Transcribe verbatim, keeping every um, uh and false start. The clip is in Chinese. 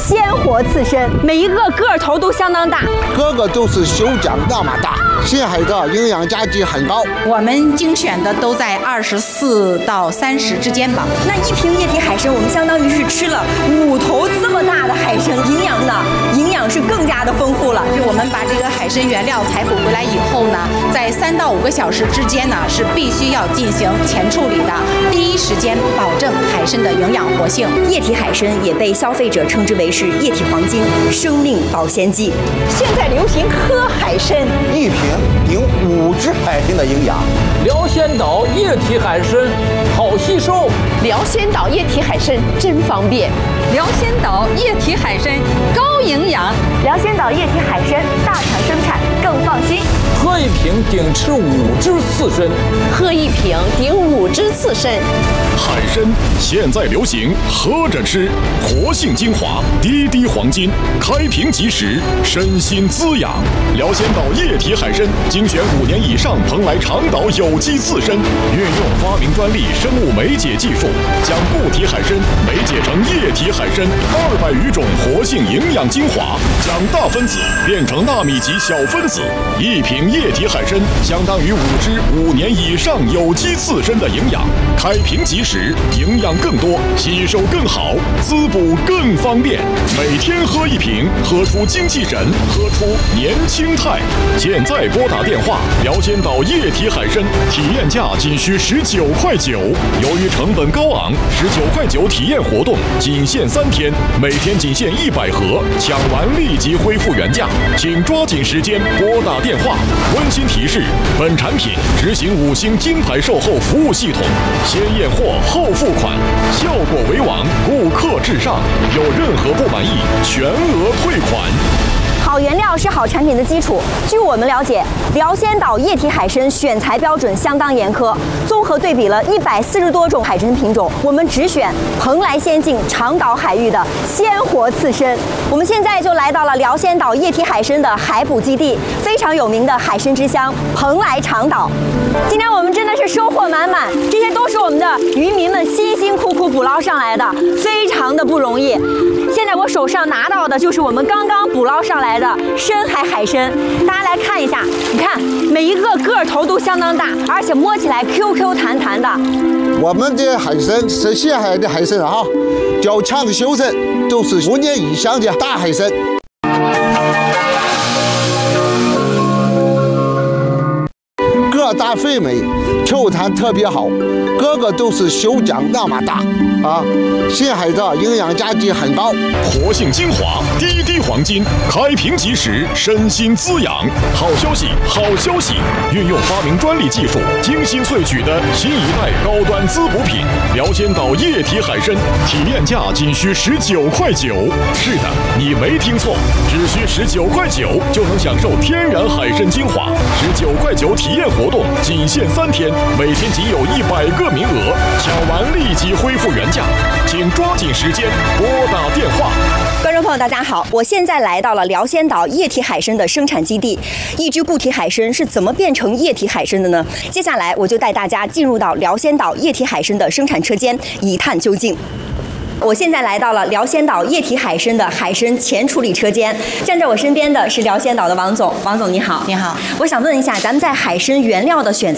鲜活刺身，每一个个头都相当大， 个个都是手掌那么大。深海的营养价值很高， 我们精选的都在二十四到三十之间吧。 那一瓶液体海参，我们相当于是吃了五头这么大的海参，营养呢，营养是更加的丰富了。 就我们把这个海参原料采捕回来以后呢，在三到五个小时之间呢，是必须要进行前处理的，第一时间保证海参的营养活性。 液体海参也被消费者称之为是液体黄金、生命保鲜剂。现在流行喝海参， 一瓶有五只海参的营养。 辽鲜岛液体海参好吸收， 辽鲜岛液体海参真方便， 辽鲜岛液体海参高营养， 辽鲜岛液体海参大厂生产更放心。 喝一瓶顶吃五只刺身， 喝一瓶顶五只刺身。 海参现在流行喝着吃，活性精华，滴滴黄金，开瓶即食，身心滋养。辽鲜岛液体海参精选五年以上蓬莱长岛有机刺参，运用发明专利生物酶解技术，将固体海参酶解成液体海参二百余种活性营养精华，将大分子变成纳米级小分子。一瓶液体海参相当于五只五年以上有机刺参的营养，开瓶即食，营养更多，吸收更好，滋补更方便。每天喝一瓶，喝出精气神，喝出年轻态。现在拨打电话，辽鲜岛液体海参体验价仅需十九块九。由于成本高昂，十九块九体验活动仅限三天，每天仅限一百盒，抢完立即恢复原价，请抓紧时间拨打电话。温馨提示：本产品执行五星金牌售后服务系统，先验货后付款，效果为王，顾客至上。有任何不满意，全额退款。 好原料是好产品的基础。据我们了解，辽鲜岛液体海参选材标准相当严苛，综合对比了一百四十多种海参品种，我们只选蓬莱仙境长岛海域的鲜活刺参。我们现在就来到了辽鲜岛液体海参的海捕基地，非常有名的海参之乡蓬莱长岛。今天我们真的是收获满满，这些都是我们的渔民们辛辛苦苦捕捞上来的，非常的不容易。现在我手上拿到的就是我们刚刚捕捞上来的深海海参，大家来看一下，你看每一个个头都相当大，而且摸起来 Q Q 弹弹的。 我们的海参是深海的海参啊，较强的修身，都是五年以上的大海参。个大肥美，球弹特别好，个个都是手掌那么大啊！深海的营养价值很高， 活性精华，滴滴黄金，开瓶即食，身心滋养。好消息，好消息！运用发明专利技术，精心萃取的新一代高端滋补品——辽鲜岛液体海参，体验价仅需十九块九。是的，你没听错，只需十九块九就能享受天然海参精华。十九块九体验活动仅限三天，每天仅有一百个名额，抢完立即恢复原价，请抓紧时间拨打电话。 观众朋友，大家好，我现在来到了辽鲜岛液体海参的生产基地。一只固体海参是怎么变成液体海参的呢？接下来我就带大家进入到辽鲜岛液体海参的生产车间，一探究竟。我现在来到了辽鲜岛液体海参的海参前处理车间，站在我身边的是辽鲜岛的王总。王总你好。 你好。 我想问一下，咱们在海参原料的选